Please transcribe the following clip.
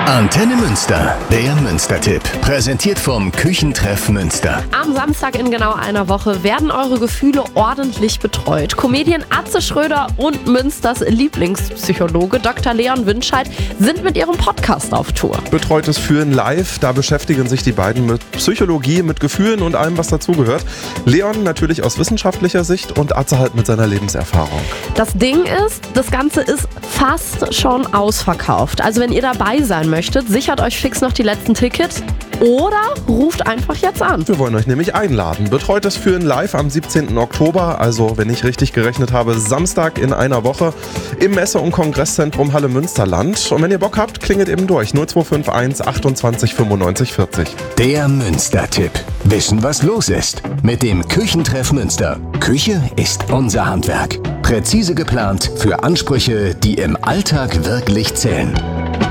Antenne Münster, der Münster-Tipp. Präsentiert vom Küchentreff Münster. Am Samstag in genau einer Woche werden eure Gefühle ordentlich betreut. Comedian Atze Schröder und Münsters Lieblingspsychologe Dr. Leon Winscheid sind mit ihrem Podcast auf Tour. Betreutes Fühlen live, da beschäftigen sich die beiden mit Psychologie, mit Gefühlen und allem, was dazugehört. Leon natürlich aus wissenschaftlicher Sicht und Atze halt mit seiner Lebenserfahrung. Das Ding ist, das Ganze ist fast schon ausverkauft. Also wenn ihr dabei sein möchtet, sichert euch fix noch die letzten Tickets oder ruft einfach jetzt an. Wir wollen euch nämlich einladen. Betreutes Fühlen live am 17. Oktober, also wenn ich richtig gerechnet habe, Samstag in einer Woche im Messe- und Kongresszentrum Halle Münsterland. Und wenn ihr Bock habt, klingelt eben durch 0251 28 95 40. Der Münster-Tipp. Wissen, was los ist. Mit dem Küchentreff Münster. Küche ist unser Handwerk. Präzise geplant für Ansprüche, die im Alltag wirklich zählen.